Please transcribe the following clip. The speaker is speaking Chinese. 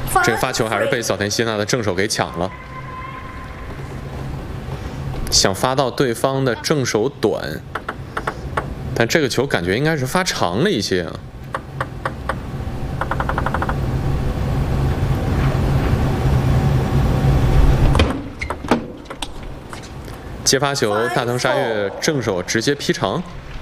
这个发球还是被小田希娜的正手给抢了，想发到对方的正手短，但这个球感觉应该是发长了一些啊。接发球，大藤沙月正手直接劈长。